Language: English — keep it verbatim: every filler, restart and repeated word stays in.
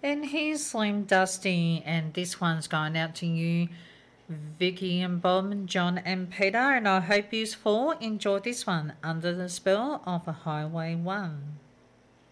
And here's Slim Dusty, and this one's going out to you, Vicky and Bob and John and Peter, and I hope you four enjoy this one, Under the Spell of a Highway one.